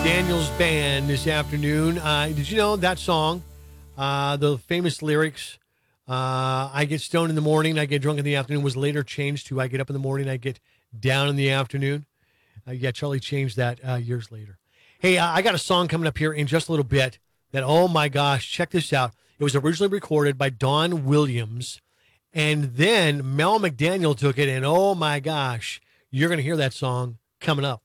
McDaniel's band this afternoon. Did you know that song? The famous lyrics, I get stoned in the morning, I get drunk in the afternoon, was later changed to I get up in the morning, I get down in the afternoon. Yeah, Charlie changed that years later. Hey, I got a song coming up here in just a little bit that, oh my gosh, check this out. It was originally recorded by Don Williams, and then Mel McDaniel took it, and oh my gosh, you're going to hear that song coming up.